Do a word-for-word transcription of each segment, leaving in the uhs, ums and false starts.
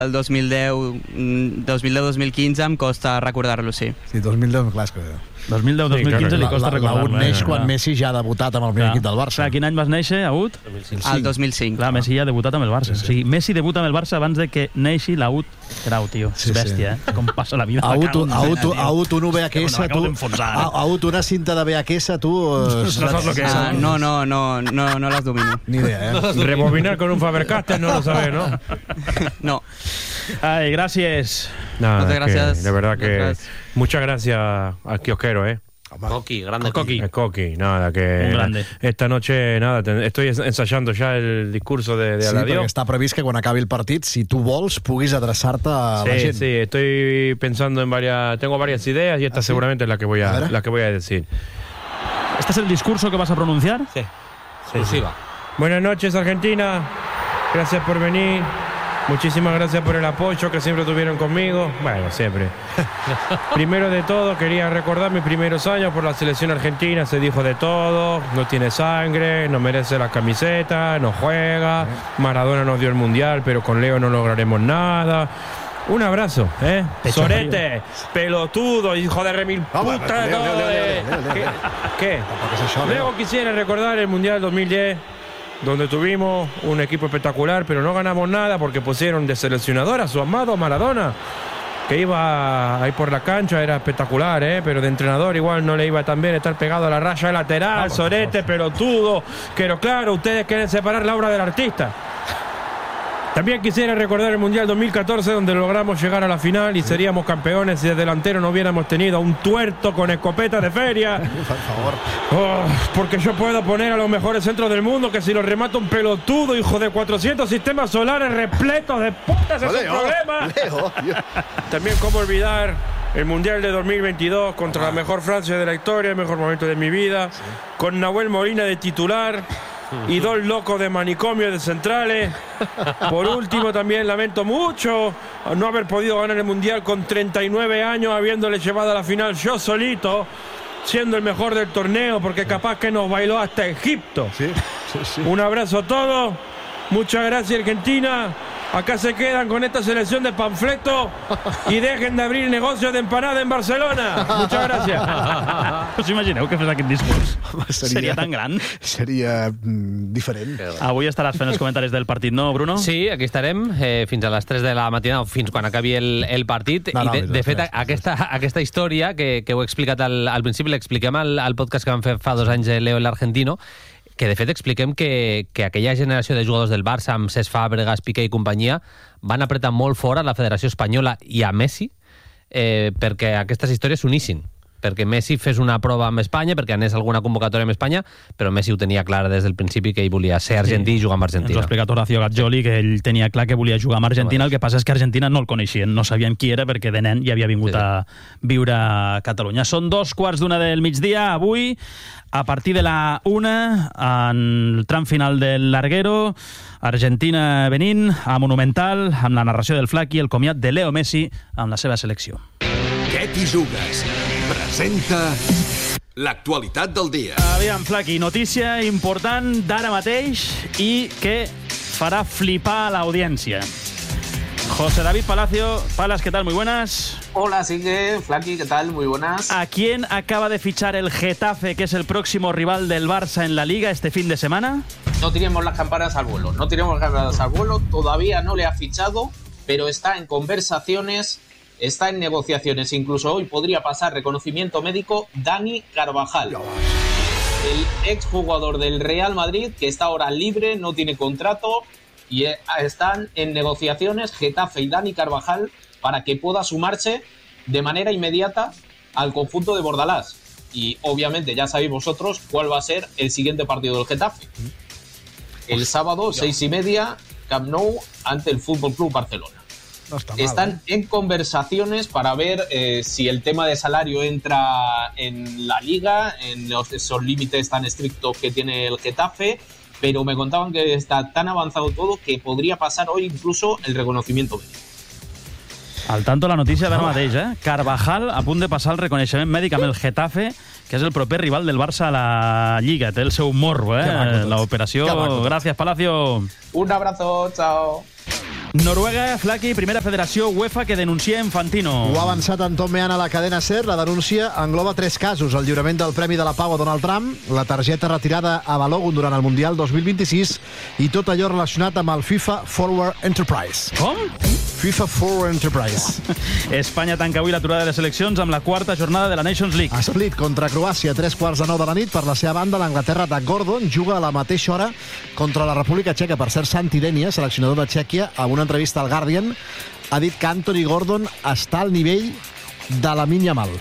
El dos mil deu, dos mil deu dos mil quinze em costa recordar-lo, sí. Sí, dos mil deu, clar, és que... dos mil deu dos mil quinze li costa recordar-lo. L'Aut neix quan Messi ja ha debutat amb el primer equip del Barça. Quin any vas néixer, Aut? El dos mil cinc. Clar, Messi ja ha debutat amb el Barça. O sigui, Messi debuta amb el Barça abans de que neixi l'Aut. Grau, tio. És bèstia, eh? Com passa la vida. Aut, un V H S, tu... Aut, una cinta de V H S, tu... No saps lo que és. No, no, no, no, no las domino. Ni idea, eh? Rebobinar con un Faber-Castell no lo sabes, ¿no? No. Ay, gracias. Nada, muchas gracias. Que, de verdad que gracias. muchas gracias al kiosquero, ¿eh? Coqui, grande Coqui. El Coqui, nada, que grande. Esta noche, nada, te, estoy ensayando ya el discurso de, de sí, Aladio. Sí, perquè està previst que quan acabi el partit, si tu vols, puguis adreçar-te a sí, la gent. Sí, estoy pensando en varias, tengo varias ideas y esta ¿Ah, sí? seguramente es la que voy a, a la que voy a decir. ¿Este es el discurso que vas a pronunciar? Sí. Sí, sí. Buenas noches, Argentina. Gracias por venir. Muchísimas gracias por el apoyo que siempre tuvieron conmigo. Bueno, siempre. Primero de todo, quería recordar mis primeros años por la selección argentina. Se dijo de todo. No tiene sangre, no merece la camiseta, no juega. Maradona nos dio el mundial, pero con Leo no lograremos nada. Un abrazo, ¿eh? Pecho Sorete, frío. Pelotudo, hijo de remil puta. ¿Qué? ¿Qué? Luego quisiera recordar el mundial dos mil diez. Donde tuvimos un equipo espectacular, pero no ganamos nada porque pusieron de seleccionador a su amado Maradona, que iba ahí por la cancha, era espectacular, ¿eh? Pero de entrenador igual no le iba tan bien estar pegado a la raya de lateral, no, sorete, pelotudo. Pero claro, ustedes quieren separar la obra del artista. También quisiera recordar el Mundial dos mil catorce, donde logramos llegar a la final y seríamos campeones si de delantero no hubiéramos tenido a un tuerto con escopeta de feria. Por favor. Oh, porque yo puedo poner a los mejores centros del mundo, que si los remata un pelotudo, hijo de cuatrocientos sistemas solares repletos de putas, es un problema. Leo. También cómo olvidar el Mundial de dos mil veintidós contra la mejor Francia de la historia, el mejor momento de mi vida, sí. Con Nahuel Molina de titular y dos locos de manicomio de centrales. Por último, también lamento mucho no haber podido ganar el Mundial con treinta y nueve años, habiéndole llevado a la final yo solito, siendo el mejor del torneo, porque capaz que nos bailó hasta Egipto. Sí, sí, sí. Un abrazo a todos. Muchas gracias, Argentina. Acá se quedan con esta selección de panfleto y dejen de abrir negocios de empanada en Barcelona. Muchas gracias. Us imagineu que fes aquest discurs? Seria, seria tan gran? Seria mm, diferent. Avui estaràs fent els comentaris del partit, no, Bruno? Sí, aquí estarem eh, fins a les tres de la matinada, fins quan acabi el, el partit. No, no, I, de, de fet, tres, aquesta, tres. aquesta història que, que heu explicat al, al principi, l'expliquem al, al podcast que vam fer fa dos anys de Leo l'Argentino, que de fet expliquem que, que aquella generació de jugadors del Barça, amb Cesc Fàbregas, Piqué i companyia, van apretar molt fort a la Federació Espanyola i a Messi eh, perquè aquestes històries s'unissin. Perquè Messi fes una prova amb Espanya, perquè anés a alguna convocatòria amb Espanya, però Messi ho tenia clar des del principi que ell volia ser argentí sí. i jugar amb Argentina. Ens ho ha explicat Horacio Gazzoli, que ell tenia clar que volia jugar amb Argentina, el que passa és que Argentina no el coneixien, no sabien qui era perquè de nen ja havia vingut sí. a viure a Catalunya. Són dos quarts d'una del migdia, avui, a partir de la una, en el tram final del Larguero, Argentina-Benín, a Monumental, amb la narració del Flaqui i el comiat de Leo Messi amb la seva selecció. Què t'hi jugues? Presenta l'actualitat del dia. Aviam, Flaqui, notícia important d'ara mateix i que farà flipar a l'audiència. José David Palacio. Palas, ¿qué tal? Muy buenas. Hola, Sigue, Flaqui, ¿qué tal? Muy buenas. ¿A quién acaba de fichar el Getafe, que es el próximo rival del Barça en la Liga este fin de semana? No tiremos las campanas al vuelo, no tiremos las campanas al vuelo. Todavía no le ha fichado, pero está en conversaciones, está en negociaciones. Incluso hoy podría pasar reconocimiento médico Dani Carvajal, el exjugador del Real Madrid, que está ahora libre, no tiene contrato, y están en negociaciones Getafe y Dani Carvajal para que pueda sumarse de manera inmediata al conjunto de Bordalás. Y obviamente ya sabéis vosotros cuál va a ser el siguiente partido del Getafe. El sábado, seis y media, Camp Nou, ante el Fútbol Club Barcelona. No está mal, Están ¿eh? en conversaciones para ver eh, si el tema de salario entra en la Liga, en los, esos límites tan estrictos que tiene el Getafe, pero me contaban que está tan avanzado todo que podría pasar hoy incluso el reconocimiento médico. Al tanto la notícia d'ara mateix, eh? Carvajal a punt de passar el reconeixement mèdic amb el Getafe, que és el proper rival del Barça a la Lliga. Té el seu morro, eh? L'operació. Gràcies, Palacio. Un abrazo, chao. Noruega, Flaqui, primera federació UEFA que denuncia Infantino. Ho ha avançat Anton Meana a la cadena SER. La denúncia engloba tres casos: el lliurament del Premi de la Pau a Donald Trump, la targeta retirada a Balogun durant el Mundial dos mil vint-i-sis i tot allò relacionat amb el FIFA Forward Enterprise. Com? FIFA Forward Enterprise. Espanya tanca avui l'aturada de les eleccions amb la quarta jornada de la Nations League. Split contra Croàcia, tres quarts de nou de la nit. Per la seva banda, l'Anglaterra de Gordon juga a la mateixa hora contra la República Txeca. Per cert, Santi Denia, seleccionador de Txèquia, amb una entrevista al Guardian, ha dit que Anthony Gordon està al nivell de Lamine Yamal.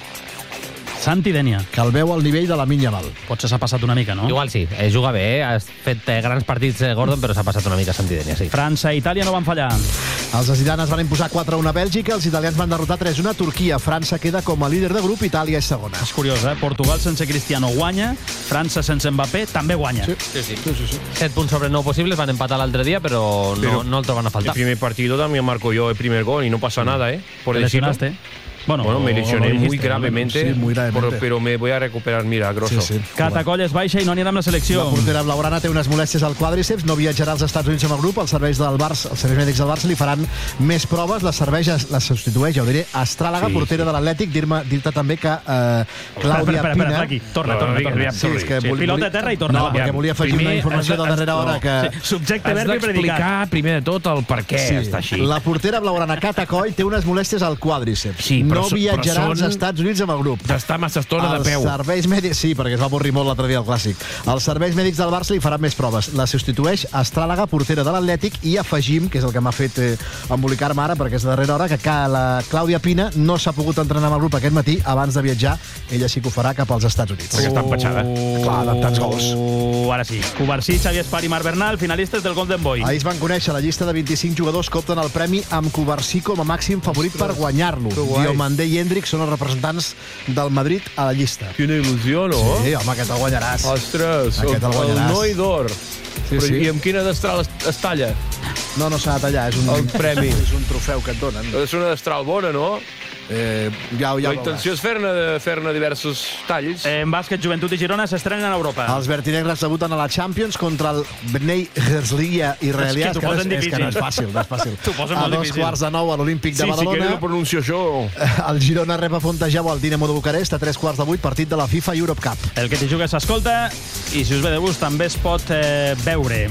Santi Denia. Que el veu al nivell de Lamine Yamal. Potser s'ha passat una mica, no? Igual sí, eh, juga bé, eh? ha fet eh, grans partits eh, Gordon, però s'ha passat una mica Santi Denia, sí. França i Itàlia no van fallar. Els aziranes van imposar quatre a una a Bèlgica, els italians van derrotar tres a una a Turquia. França queda com a líder de grup, Itàlia és segona. És curiós, eh? Portugal sense Cristiano guanya, França sense Mbappé també guanya. Sí, Sí, sí. sí, sí, sí. set punts sobre nou possibles, van empatar l'altre dia, però no, Pero no el troben a El faltar. primer partido también marco yo el primer gol y no pasa nada, ¿eh? Por Te decirlo. lesionaste. Bueno, Bueno, me o- lesioné o lo muy dijiste, gravemente, Sí, muy gravemente. Pero, pero me voy a recuperar milagroso. Sí, sí. Catacoll es baixa i no anirà amb la selecció. La portera blaugrana té unes molèsties al quàdriceps, no viatjarà als Estats Units amb el grup. Els serveis del Barça, els serveis mèdics del Barça li faran més proves. La serveis la substitueix, ja ho diré, Astràlaga, Sí, portera sí. de l'Atlètic. Dir-me- Dir-te també que eh, Clàudia espera, espera, Pina... espera, aquí. Torna, No, torna, no, torna. no, Sí, és que Sí, vol- pilota volia- a terra i torna. No, va. perquè volia afegir una Primer informació has de- de darrera hora no, que... Sí, subjecte, Has verb i predicat. d'explicar primer de tot el per què Sí. està així. La portera blaugrana Catacoll té unes molèsties al quàdriceps. Sí, però no so- viatjarà però als són- Estats Units amb el grup. D'estar massa estona de Els peu. serveis mèdics... Sí, perquè es va avorrir molt l'altre dia al Clàssic. Els serveis mèdics del Barça li faran més proves. La substitueix Astràlaga, portera de l'Atlètic, i afegim, que és el que m'ha fet eh, embolicar-me ara, perquè és de darrera hora, que la Clàudia Pina no s'ha pogut entrenar amb el grup aquest matí abans de viatjar. Ella sí que ho farà cap als Estats Units. Perquè està empatxada. Clar, de tants gols. Uh, ara sí. Covarsí, Xavi Espar i Marc Bernal, finalistes del Golden Boy. Ahir es van conèixer la llista de vint-i-cinc jugadors que opten al premi amb Covarsí com a màxim favorit per guanyar-lo. Diomandé i Hendrik són els representants del Madrid a la llista. Quina il·lusió, no? Sí, home, aquest el guanyaràs. Ostres, el, Aquest el el guanyaràs. noi d'or. Sí, Però sí. I amb quina destral es, es talla? No, no s'ha de tallar, és un, El premi. és un trofeu que et donen. És una destral bona, no? Eh, ja, ja La intenció és fer-ne fer diversos talls. En bàsquet, Joventut i Girona s'estrenen a Europa. Els vertinegres debuten a la Champions contra el Bnei Herzliya israelià. És que t'ho no posen és, és que no és difícil. fàcil, no és fàcil. T'ho posen A molt dos difícil. quarts de nou a l'Olímpic Sí, de si quieres Badalona. lo pronuncio yo. El Girona rep a Fontejau al Dinamo de Bucarest a tres quarts de vuit, partit de la FIFA Europe Cup. El que t'hi juga s'escolta i si us ve de gust també es pot eh, veure.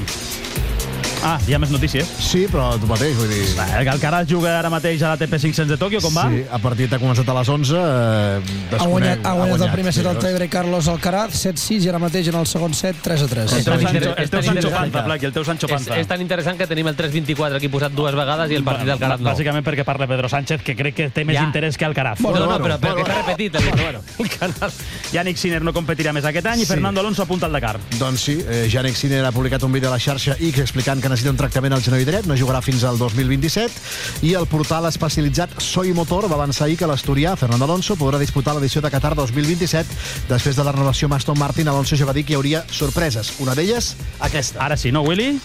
Ah, hi ha més notícies. Sí, però tu mateix, vull dir... El Alcaraz juga ara mateix a la A T P cinc-cents de Tòquio, com va? Sí, a partit ha començat a les onze. Eh, Ha guanyat, ha guanyat el primer set al sí, tiebreak Carlos Alcaraz, set sis, i ara mateix en el segon set, tres a tres. El teu És tan Sancho, inter- el és teu tan Sancho interessant. Panza, Plaqui, el teu Sancho És, Panza. és tan interessant que tenim el tres vint-i-quatre aquí posat dues vegades i el partit del Carat no. Bàsicament perquè parla Pedro Sánchez, que crec que té més Ja. interès que Alcaraz. No, no, bueno, però perquè bueno, s'ha repetit el, bueno, el canal. Yannick Sinner no competirà més aquest any i Sí. Fernando Alonso apunta al Dakar. Doncs sí, eh, Yannick Sinner ha publicat un vídeo a la xarxa X explicant que necessita un tractament al genoll dret, no jugarà fins al dos mil vint-i-set, i el portal especialitzat Soy Motor va avançar ahir que l'asturià Fernando Alonso podrà disputar l'edició de Qatar dos mil vint-i-set. Després de la renovació amb Aston Martin, Alonso ja va dir que hi hauria sorpreses. Una d'elles, aquesta. Ara sí, no, Willy?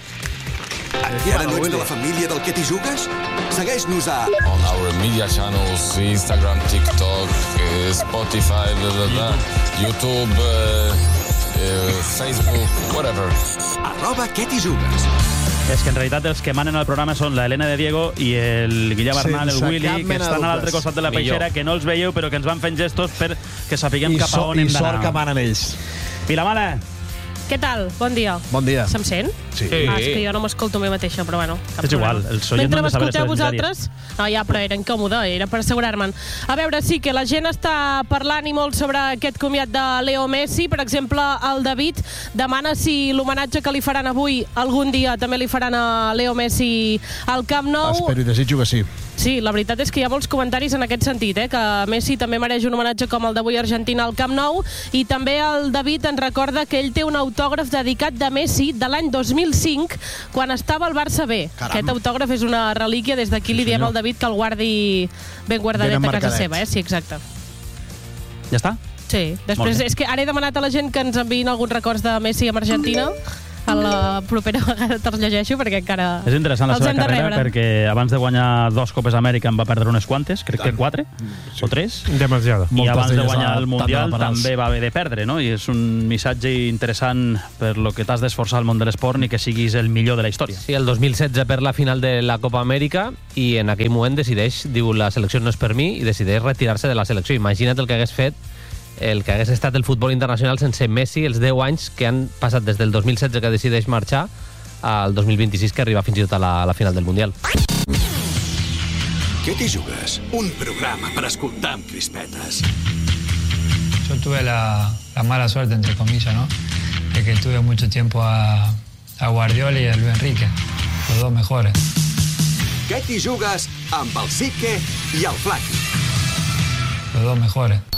Encara no ets de la família del que t'hi jugues? Segueix-nos a on our media channels, Instagram, TikTok, eh, Spotify, blah, blah, blah, YouTube, uh, uh, Facebook, whatever. arroba què t'hi jugues. És que en realitat els que manen el programa són la Helena de Diego i el Guillem Arnal, el Sense Willy, cap que mena de estan a l'altre dubtes. costat de la Millor. peixera, que no els veieu però que ens van fent gestos perquè sapiguem I, cap a so, on i hem sort que d'anar. manen ells. Vilamala, Què tal? Bon dia. Bon dia. Se'm sent? Sí. Sí. Ah, és que jo no m'escolto a mi mateixa, però bueno. Cap És igual, problema. els oients Mentre no han de saber m'escolteu les vosaltres... No, ja, però era incòmode, era per assegurar-me'n. A veure, sí que la gent està parlant i molt sobre aquest comiat de Leo Messi. Per exemple, el David demana si l'homenatge que li faran avui algun dia també li faran a Leo Messi al Camp Nou. Espero i desitjo que sí. Sí, la veritat és que hi ha molts comentaris en aquest sentit, eh? Que Messi també mereix un homenatge com el d'avui a Argentina al Camp Nou, i també el David ens recorda que ell té un autògraf dedicat de Messi de l'any dos mil cinc, quan estava al Barça B. Caram. Aquest autògraf és una relíquia, des d'aquí li diem senyor. al David que el guardi ben guardadet Ben a casa emmarcadet. seva, eh? Sí, exacte. ja està? Sí, Molt després bé. és que ara he demanat a la gent que ens enviïn alguns records de Messi amb Argentina A la propera vegada te'ls llegeixo perquè encara És interessant la els seva hem de carrera rebre. perquè abans de guanyar dos Copes Amèrica en va perdre unes quantes, crec que quatre o tres. Demasiado. I Moltes abans de d'elles guanyar a- el Mundial tant de penals. també va haver de perdre, no? I és un missatge interessant per lo que t'has d'esforçar al món de l'esport ni que siguis el millor de la història. Sí, el dos mil setze per la final de la Copa Amèrica i en aquell moment decideix, diu, la selecció no és per mi, i decideix retirar-se de la selecció. Imagina't el que hagués fet, el que hagués estat el futbol internacional sense Messi els deu anys que han passat des del dos mil setze que decideix marxar al dos mil vint-i-sis que arriba fins i tot a la, a la final del Mundial. Què t'hi jugues? Un programa per escoltar amb crispetes. Yo tuve la, la mala suerte, entre comillas, ¿no? De que tuve mucho tiempo a, a Guardiola y a Luis Enrique, los dos mejores. Què t'hi jugues amb el Sique i el Flaqui? Los dos mejores.